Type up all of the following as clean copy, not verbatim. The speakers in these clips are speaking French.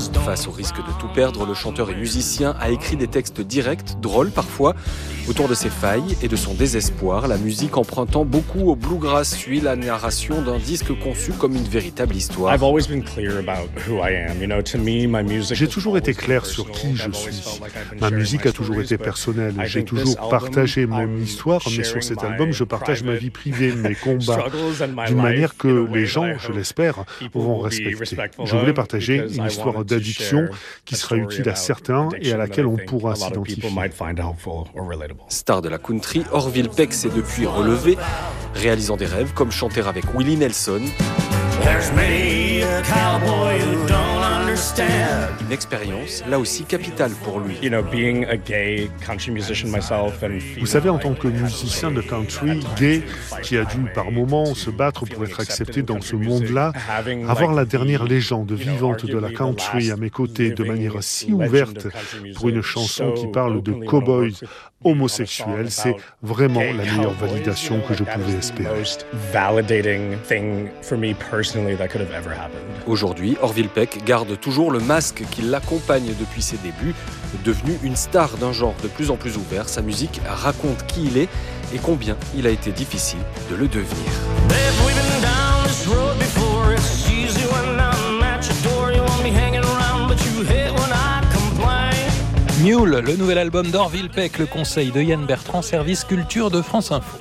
Face au risque de tout perdre, le chanteur et musicien a écrit des textes directs, drôles parfois, autour de ses failles et de son désespoir. La musique empruntant beaucoup au bluegrass suit la narration d'un disque conçu comme une véritable histoire. J'ai toujours été clair sur qui je suis. Ma musique a toujours été personnelle. J'ai toujours partagé mon histoire, mais sur cet album, je partage ma vie privée, mes combats, d'une manière que les gens, je l'espère, vont respecter. Je voulais partager une histoire d'addiction qui sera utile à certains et à laquelle on pourra s'identifier. Star de la country, Orville Peck s'est depuis relevé, réalisant des rêves comme chanter avec Willie Nelson. Une expérience, là aussi capitale pour lui. Vous savez, en tant que musicien de country, gay, qui a dû par moments se battre pour être accepté dans ce monde-là, avoir la dernière légende vivante de la country à mes côtés de manière si ouverte pour une chanson qui parle de cow-boys homosexuels, c'est vraiment la meilleure validation que je pouvais espérer. Aujourd'hui, Orville Peck garde toujours le masque qui l'accompagne depuis ses débuts. Devenu une star d'un genre de plus en plus ouvert, sa musique raconte qui il est et combien il a été difficile de le devenir. Mule, le nouvel album d'Orville Peck, le conseil de Yann Bertrand, service culture de France Info.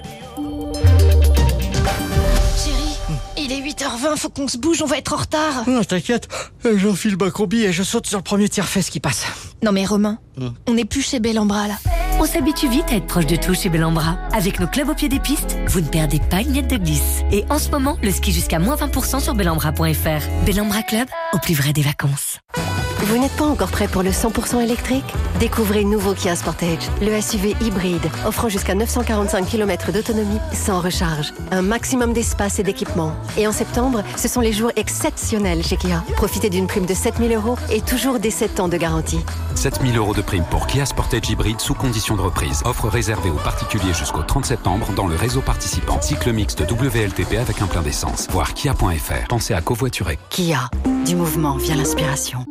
Il est 8h20, faut qu'on se bouge, on va être en retard. Non, t'inquiète, j'enfile ma combi et je saute sur le premier tire-fesse qui passe. Non mais Romain, on n'est plus chez Bellambra là. On s'habitue vite à être proche de tout chez Bellambra. Avec nos clubs au pied des pistes, vous ne perdez pas une miette de glisse. Et en ce moment, le ski jusqu'à moins 20% sur bellambra.fr. Bellambra Club, au plus vrai des vacances. Vous n'êtes pas encore prêt pour le 100% électrique ? Découvrez le nouveau Kia Sportage, le SUV hybride, offrant jusqu'à 945 km d'autonomie sans recharge. Un maximum d'espace et d'équipement. Et en septembre, ce sont les jours exceptionnels chez Kia. Profitez d'une prime de 7 000 € et toujours des 7 ans de garantie. 7 000 € de prime pour Kia Sportage hybride sous condition de reprise. Offre réservée aux particuliers jusqu'au 30 septembre dans le réseau participant. Cycle mixte WLTP avec un plein d'essence. Voir kia.fr. Pensez à covoiturer. Kia, du mouvement vient l'inspiration.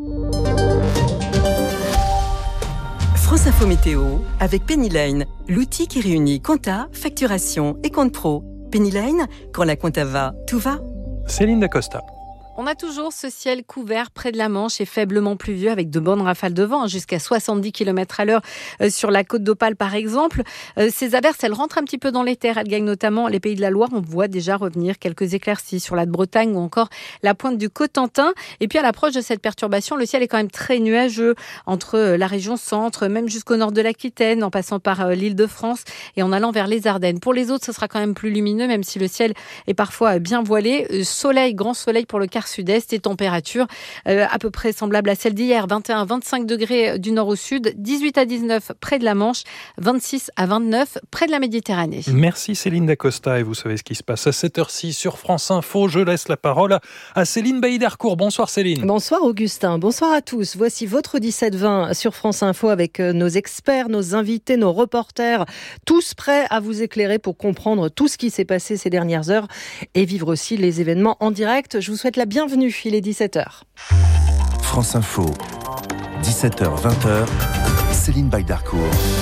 France Info Météo avec Pennyline, l'outil qui réunit compta, facturation et compte pro. Pennyline, quand la compta va, tout va. Céline Dacosta. On a toujours ce ciel couvert près de la Manche et faiblement pluvieux avec de bonnes rafales de vent, jusqu'à 70 km/h sur la côte d'Opale par exemple. Ces averses, elles rentrent un petit peu dans les terres. Elles gagnent notamment les Pays de la Loire. On voit déjà revenir quelques éclaircies sur la Bretagne ou encore la pointe du Cotentin. Et puis à l'approche de cette perturbation, le ciel est quand même très nuageux entre la région centre, même jusqu'au nord de l'Aquitaine, en passant par l'Île-de-France et en allant vers les Ardennes. Pour les autres, ce sera quand même plus lumineux, même si le ciel est parfois bien voilé. Soleil, grand soleil pour le quart sud-est et température à peu près semblable à celle d'hier, 21-25 degrés du nord au sud, 18 à 19 près de la Manche, 26 à 29 près de la Méditerranée. Merci Céline Dacosta et vous savez ce qui se passe à 7h06 sur France Info. Je laisse la parole à Céline Bailly-Darcourt. Bonsoir Céline. Bonsoir Augustin, bonsoir à tous. Voici votre 17-20 sur France Info avec nos experts, nos invités, nos reporters, tous prêts à vous éclairer pour comprendre tout ce qui s'est passé ces dernières heures et vivre aussi les événements en direct. Je vous souhaite la bienvenue, il est 17h. France Info, 17h, 20h, Céline Bailly-Darcourt.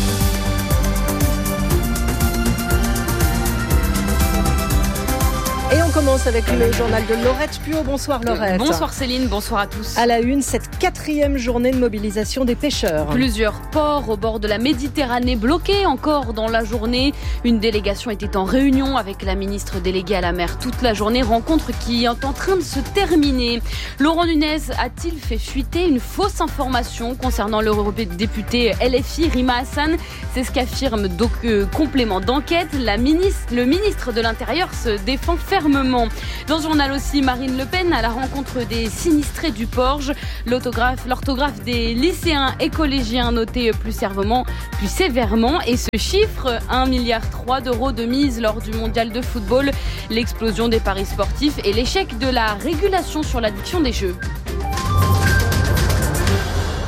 Et on commence avec le journal de Laurette Puot. Bonsoir Laurette. Bonsoir Céline, bonsoir à tous. À la une, cette 4e journée de mobilisation des pêcheurs. Plusieurs ports au bord de la Méditerranée bloqués encore dans la journée. Une délégation était en réunion avec la ministre déléguée à la mer toute la journée. Rencontre qui est en train de se terminer. Laurent Nunez a-t-il fait fuiter une fausse information concernant l'eurodéputé LFI Rima Hassan? C'est ce qu'affirme complément d'enquête. Le ministre de l'Intérieur se défend fermement. Dans le journal aussi, Marine Le Pen à la rencontre des sinistrés du Porge. L'orthographe des lycéens et collégiens notés plus sévèrement. Et ce chiffre, 1,3 milliard d'euros de mise lors du mondial de football, l'explosion des paris sportifs et l'échec de la régulation sur l'addiction des jeux.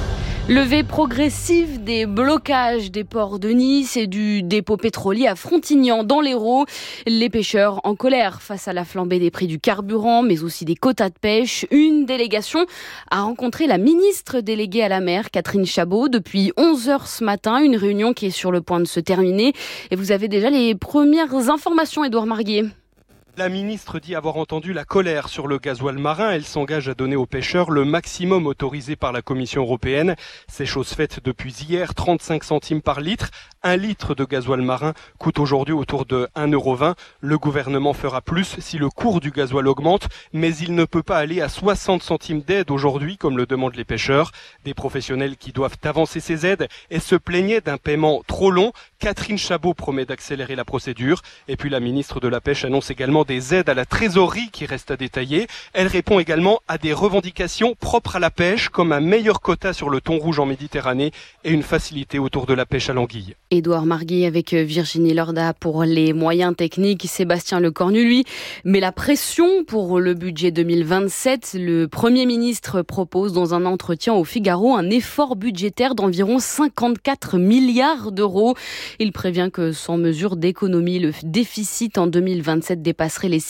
Levée progressive des blocages des ports de Nice et du dépôt pétrolier à Frontignan dans l'Hérault. Les pêcheurs en colère face à la flambée des prix du carburant, mais aussi des quotas de pêche. Une délégation a rencontré la ministre déléguée à la mer, Catherine Chabot, depuis 11h ce matin. Une réunion qui est sur le point de se terminer. Et vous avez déjà les premières informations, Édouard Marguier. La ministre dit avoir entendu la colère sur le gasoil marin. Elle s'engage à donner aux pêcheurs le maximum autorisé par la Commission européenne. C'est chose faite depuis hier, 35 centimes par litre. 1 litre de gasoil marin coûte aujourd'hui autour de 1,20 €. Le gouvernement fera plus si le cours du gasoil augmente, mais il ne peut pas aller à 60 centimes d'aide aujourd'hui, comme le demandent les pêcheurs. Des professionnels qui doivent avancer ces aides et se plaignaient d'un paiement trop long. Catherine Chabot promet d'accélérer la procédure. Et puis la ministre de la Pêche annonce également des aides à la trésorerie qui restent à détailler. Elle répond également à des revendications propres à la pêche, comme un meilleur quota sur le thon rouge en Méditerranée et une facilité autour de la pêche à l'anguille. Édouard Marguier avec Virginie Lorda pour les moyens techniques. Sébastien Lecornu, lui, met la pression pour le budget 2027. Le Premier ministre propose dans un entretien au Figaro un effort budgétaire d'environ 54 milliards d'euros. Il prévient que sans mesure d'économie, le déficit en 2027 dépasserait les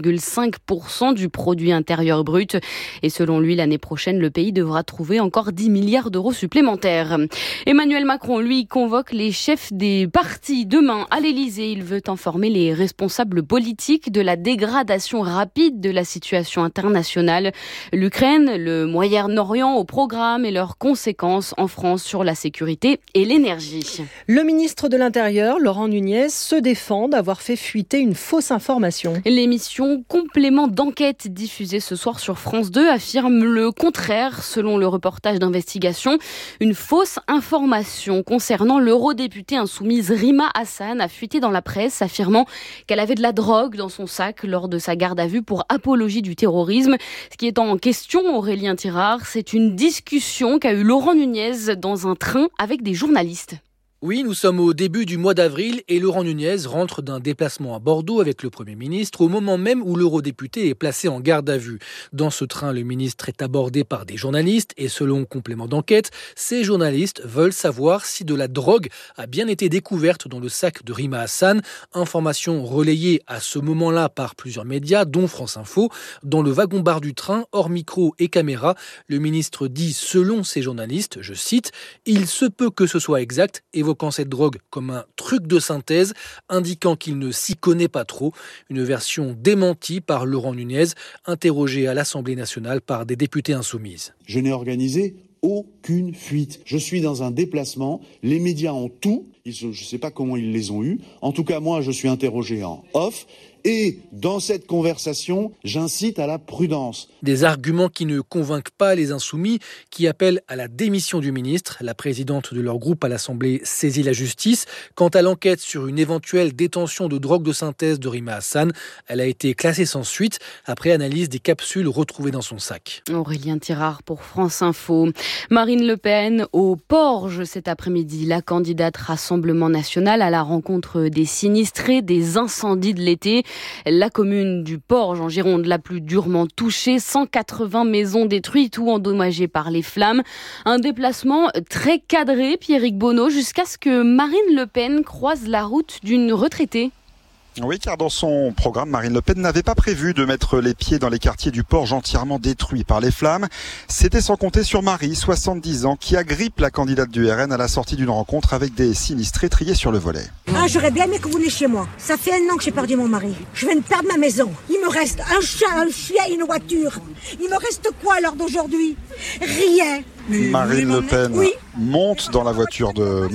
6,5% du produit intérieur brut. Et selon lui, l'année prochaine, le pays devra trouver encore 10 milliards d'euros supplémentaires. Emmanuel Macron, lui, convoque les chefs des partis demain à l'Élysée. Il veut informer les responsables politiques de la dégradation rapide de la situation internationale. L'Ukraine, le Moyen-Orient au programme et leurs conséquences en France sur la sécurité et l'énergie. Le ministre de l'Intérieur, Laurent Nunez, se défend d'avoir fait fuiter une fausse information. L'émission Complément d'enquête diffusée ce soir sur France 2 affirme le contraire. Selon le reportage d'investigation, une fausse information concernant l'eurodéputée insoumise Rima Hassan a fuité dans la presse, affirmant qu'elle avait de la drogue dans son sac lors de sa garde à vue pour apologie du terrorisme. Ce qui est en question, Aurélien Tirard, c'est une discussion qu'a eu Laurent Nunez dans un train avec des journalistes. Oui, nous sommes au début du mois d'avril et Laurent Nunez rentre d'un déplacement à Bordeaux avec le Premier ministre au moment même où l'eurodéputé est placé en garde à vue. Dans ce train, le ministre est abordé par des journalistes et selon Complément d'enquête, ces journalistes veulent savoir si de la drogue a bien été découverte dans le sac de Rima Hassan. Information relayée à ce moment-là par plusieurs médias, dont France Info. Dans le wagon-bar du train, hors micro et caméra, le ministre dit, selon ces journalistes, je cite, « Il se peut que ce soit exact », évoquant cette drogue comme un truc de synthèse, indiquant qu'il ne s'y connaît pas trop. Une version démentie par Laurent Nunez, interrogé à l'Assemblée nationale par des députés insoumises. Je n'ai organisé aucune fuite. Je suis dans un déplacement, les médias ont tout, je ne sais pas comment ils les ont eus. En tout cas, moi, je suis interrogé en off. Et dans cette conversation, j'incite à la prudence. Des arguments qui ne convainquent pas les insoumis, qui appellent à la démission du ministre. La présidente de leur groupe à l'Assemblée saisit la justice. Quant à l'enquête sur une éventuelle détention de drogue de synthèse de Rima Hassan, elle a été classée sans suite après analyse des capsules retrouvées dans son sac. Aurélien Tirard pour France Info. Marine Le Pen au Porge cet après-midi. La candidate Rassemblement National à la rencontre des sinistrés des incendies de l'été. La commune du Porge en Gironde la plus durement touchée, 180 maisons détruites ou endommagées par les flammes. Un déplacement très cadré, Pierrick Bonneau, jusqu'à ce que Marine Le Pen croise la route d'une retraitée. Oui, car dans son programme, Marine Le Pen n'avait pas prévu de mettre les pieds dans les quartiers du Porge entièrement détruits par les flammes. C'était sans compter sur Marie, 70 ans, qui agrippe la candidate du RN à la sortie d'une rencontre avec des sinistrés triés sur le volet. J'aurais bien aimé que vous veniez chez moi. Ça fait 1 an que j'ai perdu mon mari. Je viens de perdre ma maison. Il me reste un chat, un chien et une voiture. Il me reste quoi à l'heure d'aujourd'hui? Rien. Marine Le Pen monte dans la voiture de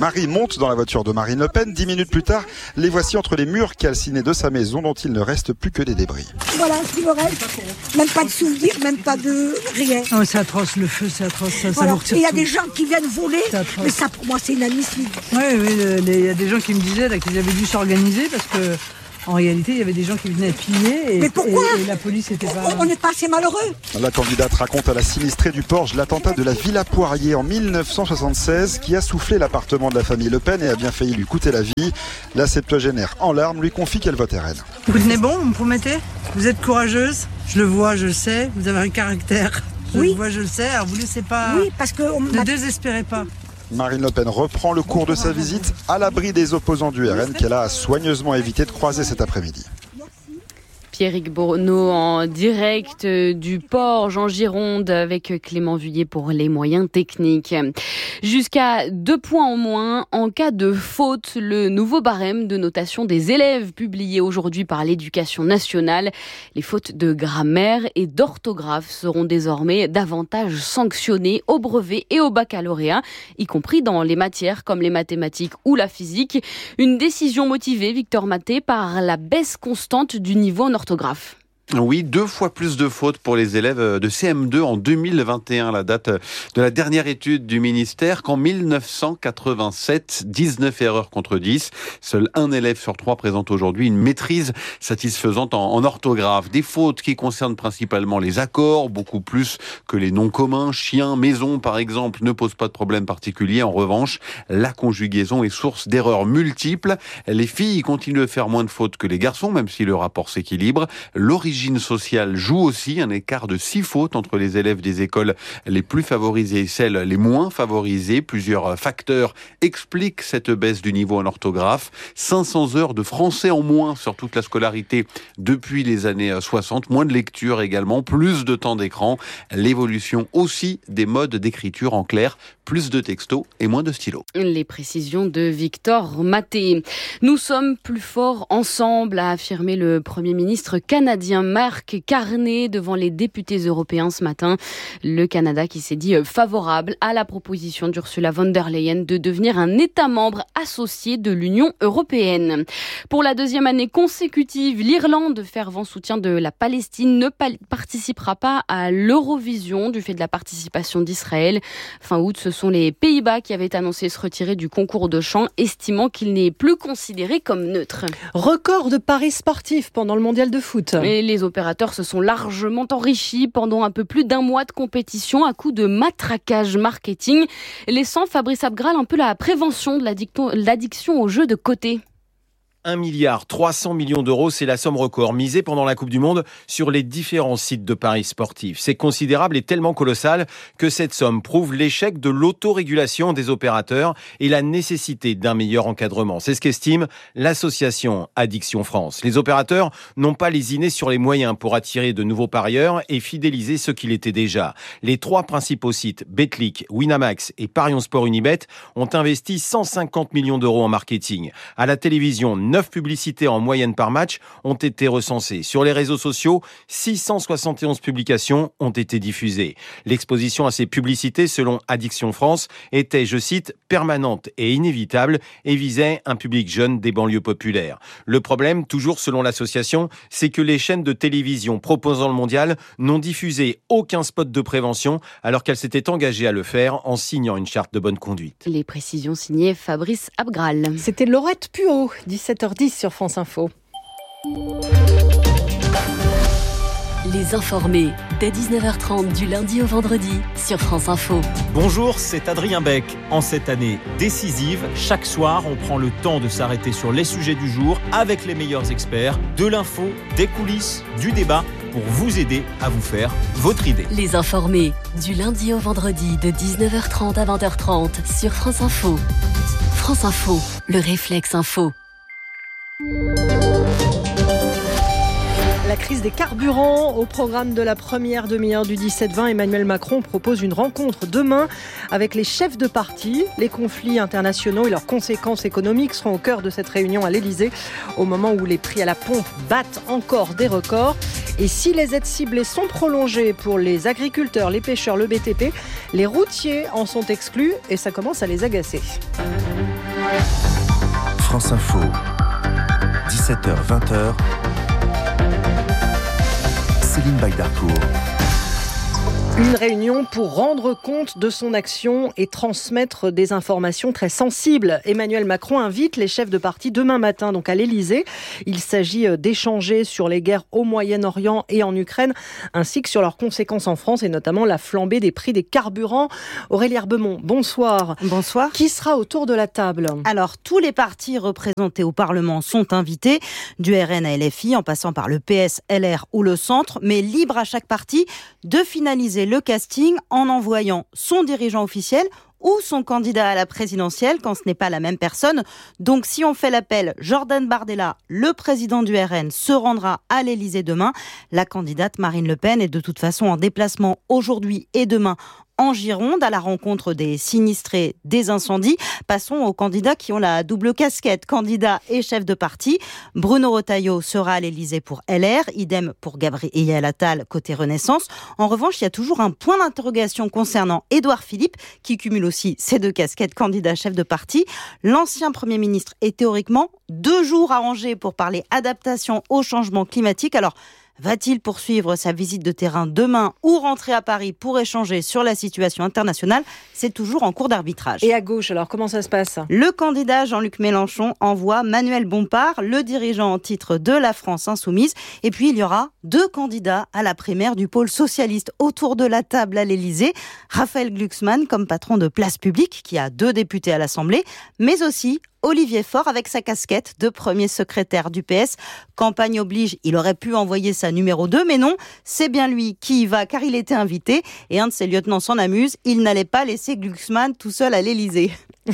Marine Le Pen. 10 minutes plus tard, les voici entre les murs calcinés de sa maison dont il ne reste plus que des débris. Voilà ce qu'il me reste. Même pas de souvenirs, même pas de rien. Oh, c'est atroce, le feu, c'est atroce. Ça voilà. nous retire. Et il y a des gens qui viennent voler, mais ça pour moi c'est inadmissible. Oui, il y a des gens qui me disaient là, qu'ils avaient dû s'organiser parce que en réalité, il y avait des gens qui venaient piller mais pourquoi et la police n'était pas... On n'est pas assez malheureux. La candidate raconte à la sinistrée du Porge l'attentat de la Villa Poirier en 1976 qui a soufflé l'appartement de la famille Le Pen et a bien failli lui coûter la vie. La septuagénaire en larmes lui confie qu'elle vote RN. Vous tenez bon, vous me promettez? Vous êtes courageuse? Je le vois, je le sais, vous avez un caractère. Oui. Moi, je le sais. Alors, vous laissez pas. Oui, parce que. Ne désespérez pas. Marine Le Pen reprend le cours de sa visite à l'abri des opposants du RN qu'elle a soigneusement évité de croiser cet après-midi. Pierrick Borneau en direct du port Jean Gironde avec Clément Vuillet pour les moyens techniques. Jusqu'à 2 points en moins en cas de faute. Le nouveau barème de notation des élèves publié aujourd'hui par l'Éducation nationale. Les fautes de grammaire et d'orthographe seront désormais davantage sanctionnées au brevet et au baccalauréat, y compris dans les matières comme les mathématiques ou la physique. Une décision motivée, Victor Maté, par la baisse constante du niveau en orthographe. Oui, 2 fois plus de fautes pour les élèves de CM2 en 2021, la date de la dernière étude du ministère, qu'en 1987, 19 erreurs contre 10. Seul un élève sur 3 présente aujourd'hui une maîtrise satisfaisante en orthographe. Des fautes qui concernent principalement les accords, beaucoup plus que les noms communs. Chien, maison, par exemple, ne pose pas de problème particulier. En revanche, la conjugaison est source d'erreurs multiples. Les filles continuent de faire moins de fautes que les garçons, même si le rapport s'équilibre. L'origine sociale joue aussi, un écart de 6 fautes entre les élèves des écoles les plus favorisées et celles les moins favorisées. Plusieurs facteurs expliquent cette baisse du niveau en orthographe. 500 heures de français en moins sur toute la scolarité depuis les années 60. Moins de lecture également, plus de temps d'écran. L'évolution aussi des modes d'écriture, en clair, plus de textos et moins de stylos. Les précisions de Victor Maté. Nous sommes plus forts ensemble, a affirmé le Premier ministre canadien Mark Carney devant les députés européens ce matin. Le Canada qui s'est dit favorable à la proposition d'Ursula von der Leyen de devenir un État membre associé de l'Union européenne. Pour la 2e année consécutive, l'Irlande, fervent soutien de la Palestine, ne participera pas à l'Eurovision du fait de la participation d'Israël. Fin août, ce sont les Pays-Bas qui avaient annoncé se retirer du concours de chant, estimant qu'il n'est plus considéré comme neutre. Record de paris sportifs pendant le mondial de foot. Et les opérateurs se sont largement enrichis pendant un peu plus d'1 mois de compétition à coup de matraquage marketing, laissant Fabrice Abgral un peu la prévention de l'addiction aux jeux de côté. 1,3 milliard d'euros, c'est la somme record misée pendant la Coupe du Monde sur les différents sites de paris sportifs. C'est considérable et tellement colossal que cette somme prouve l'échec de l'autorégulation des opérateurs et la nécessité d'un meilleur encadrement. C'est ce qu'estime l'association Addiction France. Les opérateurs n'ont pas lésiné sur les moyens pour attirer de nouveaux parieurs et fidéliser ceux qui l'étaient déjà. Les 3 principaux sites, Betclic, Winamax et Parions Sport Unibet, ont investi 150 millions d'euros en marketing. À la télévision, 9 publicités en moyenne par match ont été recensées. Sur les réseaux sociaux, 671 publications ont été diffusées. L'exposition à ces publicités, selon Addiction France, était, je cite, permanente et inévitable et visait un public jeune des banlieues populaires. Le problème, toujours selon l'association, c'est que les chaînes de télévision proposant le mondial n'ont diffusé aucun spot de prévention alors qu'elles s'étaient engagées à le faire en signant une charte de bonne conduite. Les précisions signées Fabrice Abgral. C'était Laurette Puot, 17h10 sur France Info. Les informés, dès 19h30 du lundi au vendredi sur France Info. Bonjour, c'est Adrien Beck. En cette année décisive, chaque soir, on prend le temps de s'arrêter sur les sujets du jour avec les meilleurs experts, de l'info, des coulisses, du débat, pour vous aider à vous faire votre idée. Les informés, du lundi au vendredi de 19h30 à 20h30 sur France Info. France Info, le réflexe info. La crise des carburants au programme de la première demi-heure du 17-20. Emmanuel Macron propose une rencontre demain avec les chefs de parti. Les conflits internationaux et leurs conséquences économiques seront au cœur de cette réunion à l'Elysée, au moment où les prix à la pompe battent encore des records. Et si les aides ciblées sont prolongées pour les agriculteurs, les pêcheurs, le BTP, les routiers en sont exclus et ça commence à les agacer. France Info, 17h, 20h. Céline Baydarcourt. Une réunion pour rendre compte de son action et transmettre des informations très sensibles. Emmanuel Macron invite les chefs de parti demain matin donc à l'Elysée. Il s'agit d'échanger sur les guerres au Moyen-Orient et en Ukraine, ainsi que sur leurs conséquences en France et notamment la flambée des prix des carburants. Aurélie Herbemont, bonsoir. Bonsoir. Qui sera autour de la table ? Alors, tous les partis représentés au Parlement sont invités, du RN à LFI, en passant par le PS, LR ou le Centre, mais libre à chaque parti de finaliser effectuer le casting en envoyant son dirigeant officiel ou son candidat à la présidentielle quand ce n'est pas la même personne. Donc si on fait l'appel, Jordan Bardella, le président du RN, se rendra à l'Élysée demain. La candidate Marine Le Pen est de toute façon en déplacement aujourd'hui et demain en Gironde, à la rencontre des sinistrés des incendies. Passons aux candidats qui ont la double casquette, candidat et chef de parti. Bruno Retailleau sera à l'Élysée pour LR, idem pour Gabriel Attal côté Renaissance. En revanche, il y a toujours un point d'interrogation concernant Édouard Philippe, qui cumule aussi ses deux casquettes, candidat chef de parti. L'ancien Premier ministre est théoriquement 2 jours à Angers pour parler adaptation au changement climatique. Alors, va-t-il poursuivre sa visite de terrain demain ou rentrer à Paris pour échanger sur la situation internationale ? C'est toujours en cours d'arbitrage. Et à gauche, alors comment ça se passe ? Le candidat Jean-Luc Mélenchon envoie Manuel Bompard, le dirigeant en titre de la France Insoumise. Et puis il y aura 2 candidats à la primaire du pôle socialiste autour de la table à l'Élysée. Raphaël Glucksmann comme patron de Place Publique, qui a 2 députés à l'Assemblée, mais aussi Olivier Faure avec sa casquette de premier secrétaire du PS. Campagne oblige, il aurait pu envoyer sa numéro 2, mais non, c'est bien lui qui y va car il était invité. Et un de ses lieutenants s'en amuse, il n'allait pas laisser Glucksmann tout seul à l'Élysée.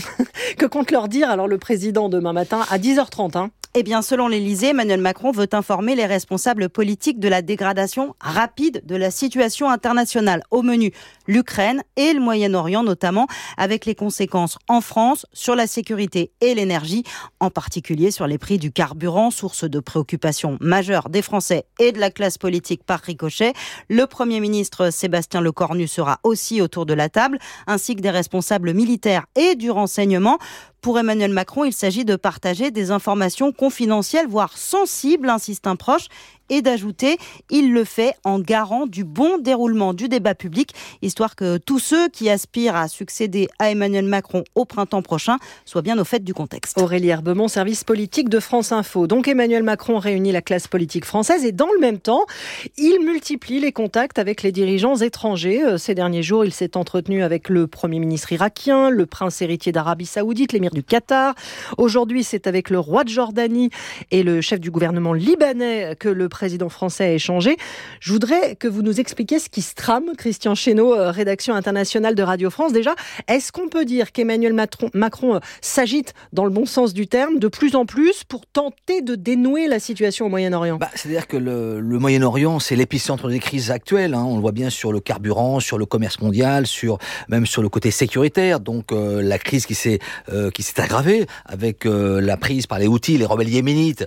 Que compte leur dire alors le président demain matin à 10h30 Eh bien, selon l'Élysée, Emmanuel Macron veut informer les responsables politiques de la dégradation rapide de la situation internationale. Au menu, l'Ukraine et le Moyen-Orient notamment, avec les conséquences en France sur la sécurité et l'énergie, en particulier sur les prix du carburant, source de préoccupation majeure des Français et de la classe politique par ricochet. Le Premier ministre Sébastien Lecornu sera aussi autour de la table, ainsi que des responsables militaires et du renseignement. Pour Emmanuel Macron, il s'agit de partager des informations confidentielles, voire sensibles, insiste un proche, et d'ajouter, il le fait en garant du bon déroulement du débat public, histoire que tous ceux qui aspirent à succéder à Emmanuel Macron au printemps prochain soient bien au fait du contexte. Aurélie Herbemont, service politique de France Info. Donc Emmanuel Macron réunit la classe politique française et dans le même temps, il multiplie les contacts avec les dirigeants étrangers. Ces derniers jours, il s'est entretenu avec le Premier ministre irakien, le prince héritier d'Arabie Saoudite, l'émir du Qatar. Aujourd'hui, c'est avec le roi de Jordanie et le chef du gouvernement libanais que le président français a échangé. Je voudrais que vous nous expliquiez ce qui se trame. Christian Chesneau, rédaction internationale de Radio France. Déjà, est-ce qu'on peut dire qu'Emmanuel Macron s'agite dans le bon sens du terme de plus en plus pour tenter de dénouer la situation au Moyen-Orient ? C'est-à-dire que le Moyen-Orient, c'est l'épicentre des crises actuelles. On le voit bien sur le carburant, sur le commerce mondial, même sur le côté sécuritaire. Donc la crise qui s'est aggravée avec la prise par les Houthis, les rebelles yéménites,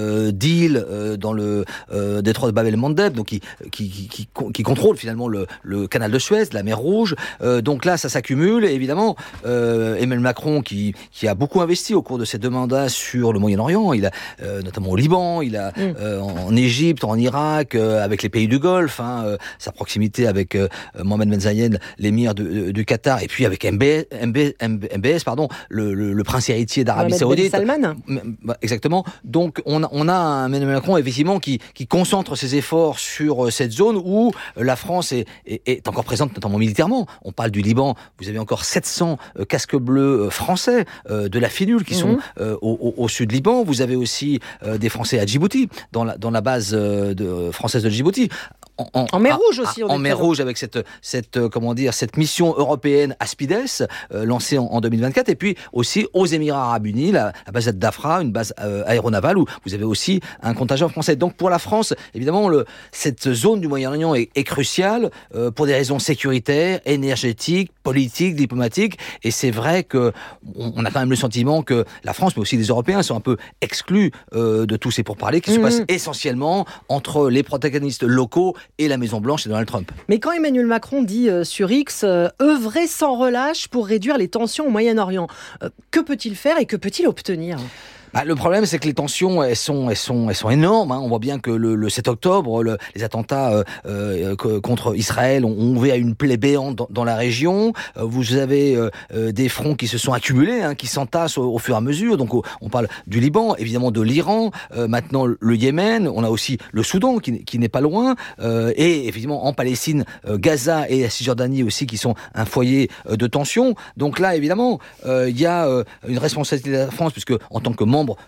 d'îles dans le détroit de Bab el-Mandeb, donc qui contrôle finalement le canal de Suez, la mer Rouge. Donc là, ça s'accumule. Et évidemment, Emmanuel Macron, qui a beaucoup investi au cours de ses 2 mandats sur le Moyen-Orient, il a notamment au Liban, il a en Égypte, en Irak, avec les pays du Golfe, sa proximité avec Mohamed Ben Zayed, l'émir du Qatar, et puis avec MBS, le prince héritier d'Arabie Saoudite. Salman. Exactement. Donc on a un Emmanuel Macron effectivement qui concentre ses efforts sur cette zone où la France est encore présente, notamment militairement. On parle du Liban. Vous avez encore 700 casques bleus français de la FINUL qui sont au sud Liban. Vous avez aussi des Français à Djibouti, dans la base française de Djibouti. En mer Rouge aussi. En mer Rouge avec cette mission européenne Aspides lancée en 2024, et puis aussi aux Émirats Arabes Unis, la base d'Afra, une base aéronavale où vous avez aussi un contingent français. Donc pour la France, évidemment, cette zone du Moyen-Orient est cruciale pour des raisons sécuritaires, énergétiques, politiques, diplomatiques. Et c'est vrai que on a quand même le sentiment que la France, mais aussi les Européens, sont un peu exclus de tous ces pourparlers qui se passent essentiellement entre les protagonistes locaux et la Maison-Blanche et Donald Trump. Mais quand Emmanuel Macron dit sur X œuvrer sans relâche pour réduire les tensions au Moyen-Orient, que peut-il faire et que peut-il obtenir ? Le problème, c'est que les tensions, elles sont énormes. On voit bien que le 7 octobre, les attentats contre Israël ont ouvert une plaie béante dans la région. Vous avez des fronts qui se sont accumulés, qui s'entassent au fur et à mesure. Donc, on parle du Liban, évidemment de l'Iran, maintenant le Yémen. On a aussi le Soudan qui n'est pas loin, et effectivement en Palestine, Gaza et la Cisjordanie aussi qui sont un foyer de tension. Donc là, évidemment, il y a une responsabilité de la France, puisque en tant que membre